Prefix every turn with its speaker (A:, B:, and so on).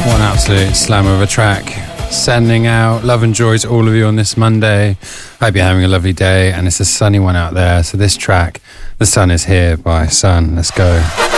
A: One absolute slammer of a track. Sending out love and joy to all of you on this Monday. Hope you're having a lovely day and it's a sunny one out there. So this track, The Sun Is Here by Sun. Let's go.